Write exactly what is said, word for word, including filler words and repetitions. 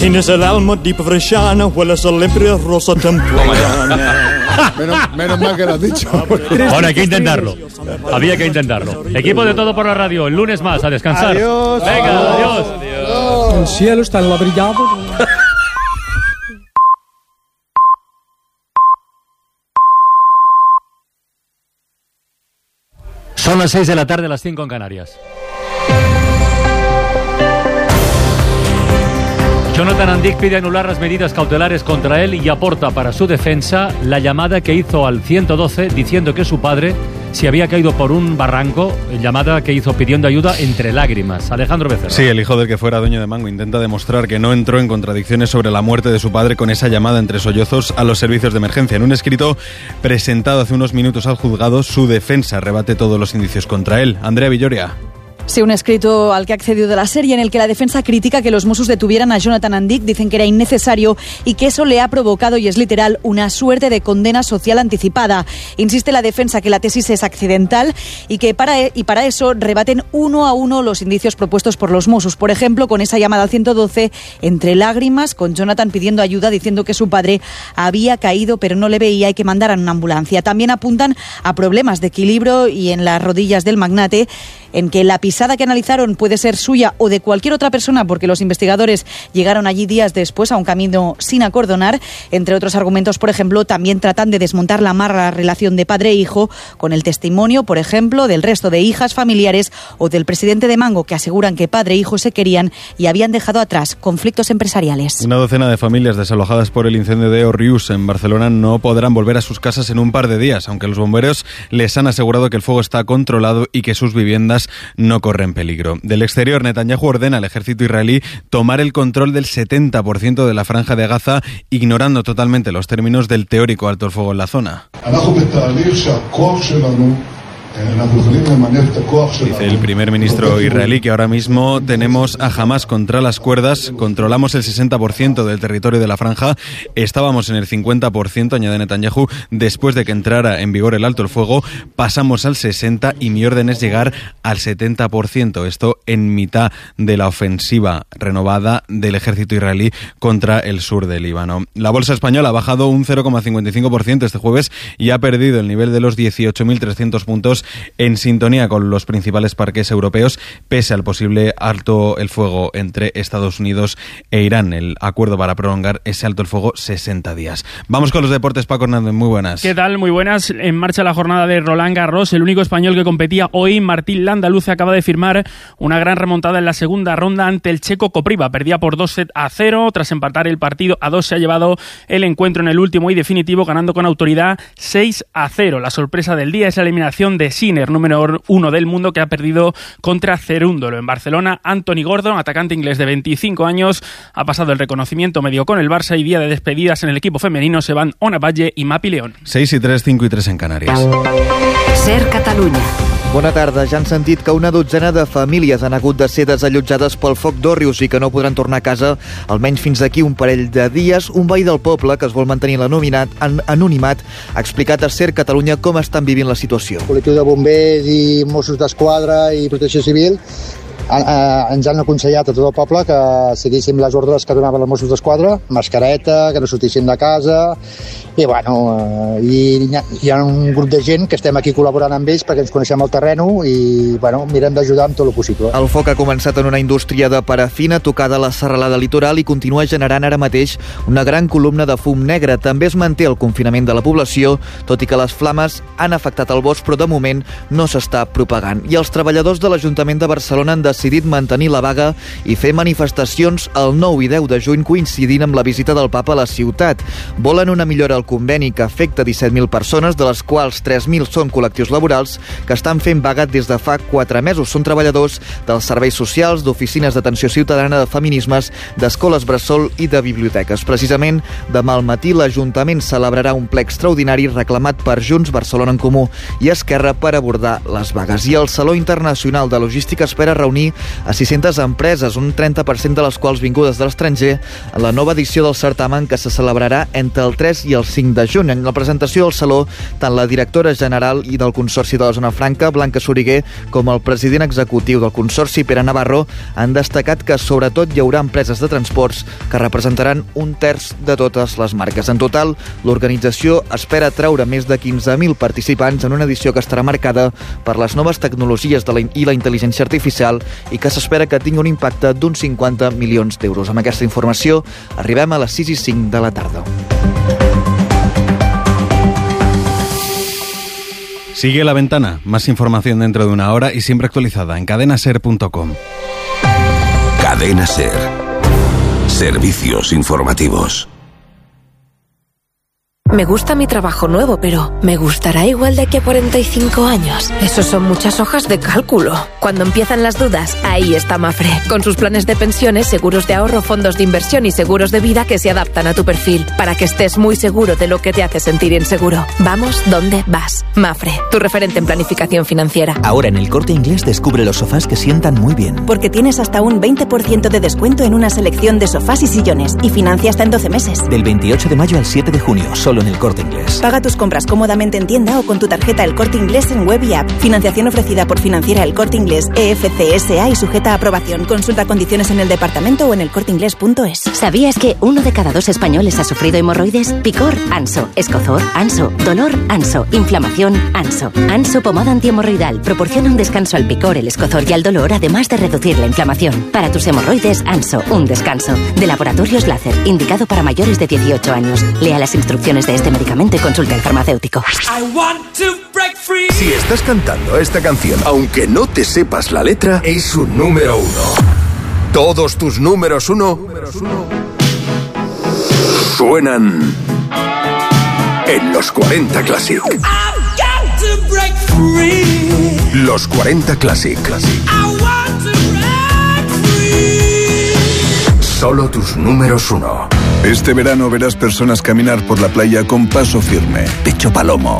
Inés el alma di Bresciana, huele a rosa temprana. menos, menos mal que lo has dicho. Bueno, hay que intentarlo. Había que intentarlo. Equipo de Todo por la Radio, el lunes más, a descansar. Adiós. Venga, adiós. adiós. El cielo está enlabrillado. Son las seis de la tarde, las cinco en Canarias. Jonathan Andic pide anular las medidas cautelares contra él y aporta para su defensa la llamada que hizo al ciento doce diciendo que su padre se había caído por un barranco, llamada que hizo pidiendo ayuda entre lágrimas. Alejandro Becerra. Sí, el hijo del que fuera dueño de Mango intenta demostrar que no entró en contradicciones sobre la muerte de su padre con esa llamada entre sollozos a los servicios de emergencia. En un escrito presentado hace unos minutos al juzgado, su defensa rebate todos los indicios contra él. Andrea Villoria. Sí, un escrito al que ha accedido de la serie en el que la defensa critica que los Mossos detuvieran a Jonathan Andic, dicen que era innecesario y que eso le ha provocado, y es literal, una suerte de condena social anticipada. Insiste la defensa que la tesis es accidental y que para, y para eso rebaten uno a uno los indicios propuestos por los Mossos. Por ejemplo, con esa llamada al ciento doce entre lágrimas, con Jonathan pidiendo ayuda, diciendo que su padre había caído pero no le veía y que mandaran una ambulancia. También apuntan a problemas de equilibrio y en las rodillas del magnate, en que la pisada que analizaron puede ser suya o de cualquier otra persona, porque los investigadores llegaron allí días después a un camino sin acordonar. Entre otros argumentos, por ejemplo, también tratan de desmontar la amarga relación de padre e hijo con el testimonio, por ejemplo, del resto de hijas familiares o del presidente de Mango, que aseguran que padre e hijo se querían y habían dejado atrás conflictos empresariales. Una docena de familias desalojadas por el incendio de Òrrius en Barcelona no podrán volver a sus casas en un par de días, aunque los bomberos les han asegurado que el fuego está controlado y que sus viviendas no corren peligro. Del exterior, Netanyahu ordena al ejército israelí tomar el control del setenta por ciento de la franja de Gaza, ignorando totalmente los términos del teórico alto el fuego en la zona. Dice el primer ministro israelí que ahora mismo tenemos a Hamás contra las cuerdas, controlamos el sesenta por ciento del territorio de la franja, estábamos en el cincuenta por ciento, añade Netanyahu, después de que entrara en vigor el alto el fuego, pasamos al sesenta por ciento y mi orden es llegar al setenta por ciento, esto en mitad de la ofensiva renovada del ejército israelí contra el sur del Líbano. La bolsa española ha bajado un cero coma cincuenta y cinco por ciento este jueves y ha perdido el nivel de los dieciocho mil trescientos puntos, en sintonía con los principales parques europeos, pese al posible alto el fuego entre Estados Unidos e Irán, el acuerdo para prolongar ese alto el fuego sesenta días. Vamos con los deportes, Paco Hernández, muy buenas. ¿Qué tal? Muy buenas. En marcha la jornada de Roland Garros, el único español que competía hoy, Martín Landaluce, acaba de firmar una gran remontada en la segunda ronda ante el checo Kopriva. Perdía por dos sets a cero, tras empatar el partido a dos se ha llevado el encuentro en el último y definitivo, ganando con autoridad seis a cero. La sorpresa del día es la eliminación de Sinner, número uno del mundo, que ha perdido contra Cerúndolo. En Barcelona, Anthony Gordon, atacante inglés de veinticinco años, ha pasado el reconocimiento medio con el Barça y día de despedidas en el equipo femenino se van Ona Valle y Mapi León. seis y tres, cinco y tres en Canarias. Ser Catalunya. Bona tarda. Ja han sentit que una dotzena de famílies han hagut de ser desallotjades pel foc d'Òrrius i que no podran tornar a casa almenys fins d'aquí un parell de dies. Un veí del poble, que es vol mantenir l'anonimat, anonimat, ha explicat a Ser Catalunya com estan vivint la situació. El col·lectiu de bombers i Mossos d'Esquadra i Protecció Civil han, eh, ens han aconsellat a tot el poble que seguíssim les ordres que donaven els Mossos d'Esquadra, mascareta, que no sortíssim de casa, i bueno, eh, i hi ha, hi ha un grup de gent que estem aquí col·laborant amb ells perquè ens coneixem el terreno i bueno, mirem d'ajudar amb tot el possible. El foc ha començat en una indústria de parafina tocada a la serralada litoral i continua generant ara mateix una gran columna de fum negre. També es manté el confinament de la població, tot i que les flames han afectat el bosc, però de moment no s'està propagant. I els treballadors de l'Ajuntament de Barcelona han decidit mantenir la vaga i fer manifestacions el nou i deu de juny, coincidint amb la visita del papa a la ciutat. Volen una millora al conveni que afecta disset mil persones, de les quals tres mil són col·lectius laborals que estan fent vaga des de fa quatre mesos. Són treballadors dels serveis socials, d'oficines d'atenció ciutadana, de feminismes, d'escoles bressol i de biblioteques. Precisament, demà al matí l'Ajuntament celebrarà un ple extraordinari reclamat per Junts, Barcelona en Comú i Esquerra per abordar les vagues. I el Saló Internacional de Logística espera reunir reunir a sis-centes empreses, un trenta per cent de les quals vingudes de l'estranger, en la nova edició del certamen que se celebrarà entre el tres i el cinc de juny. En la presentació al Saló, tant la directora general i del Consorci de la Zona Franca, Blanca Soriguer, com el president executiu del Consorci, Pere Navarro, han destacat que sobretot hi haurà empreses de transports que representaran un terç de totes les marques. En total, l'organització espera atraure més de quinze mil participants en una edició que estarà marcada per les noves tecnologies de la, i la intel·ligència artificial i que s'espera que tingui un impacte d'uns cinquanta milions d'euros. Amb aquesta informació arribem a les sis i cinc de la tarda. Sigue La Ventana. Más información dentro de una hora y siempre actualizada en cadena ser punto com. Cadena Ser. Servicios informativos. Me gusta mi trabajo nuevo, pero ¿me gustará igual de aquí a cuarenta y cinco años? Eso son muchas hojas de cálculo. Cuando empiezan las dudas, ahí está Mafre. Con sus planes de pensiones, seguros de ahorro, fondos de inversión y seguros de vida que se adaptan a tu perfil, para que estés muy seguro de lo que te hace sentir inseguro. Vamos donde vas. Mafre, tu referente en planificación financiera. Ahora en El Corte Inglés descubre los sofás que sientan muy bien. Porque tienes hasta un veinte por ciento de descuento en una selección de sofás y sillones y financia hasta en doce meses. Del veintiocho de mayo al siete de junio, solo en El Corte Inglés. Paga tus compras cómodamente en tienda o con tu tarjeta El Corte Inglés en web y app. Financiación ofrecida por Financiera El Corte Inglés E F C S A y sujeta a aprobación. Consulta condiciones en el departamento o en elcorteinglés punto es. ¿Sabías que uno de cada dos españoles ha sufrido hemorroides? Picor, Anso. Escozor, Anso. Dolor, Anso. Inflamación, Anso. Anso pomada antihemorroidal proporciona un descanso al picor, el escozor y al dolor, además de reducir la inflamación. Para tus hemorroides, Anso, un descanso. De Laboratorios Láser, indicado para mayores de dieciocho años. Lea las instrucciones de este medicamento y consulte al farmacéutico. Si estás cantando esta canción, aunque no te sepas la letra, es un número uno. Todos tus números uno suenan en los cuarenta Classic. Los cuarenta Classic. Solo tus números uno. Este verano verás personas caminar por la playa con paso firme, pecho palomo,